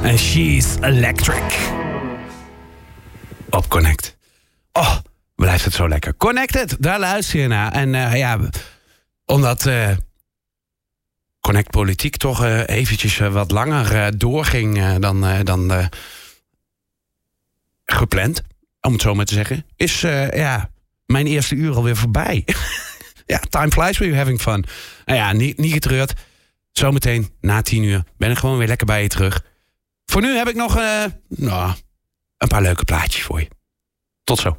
En She's Electric. Op Connect. Oh, blijft het zo lekker. Connected, daar luister je naar. En omdat Connect Politiek toch eventjes wat langer doorging dan gepland, om het zo maar te zeggen, is mijn eerste uur alweer voorbij. Ja, time flies when you're having fun. Nou ja, niet getreurd. Zometeen na 10 uur ben ik gewoon weer lekker bij je terug. Voor nu heb ik nog een paar leuke plaatjes voor je. Tot zo.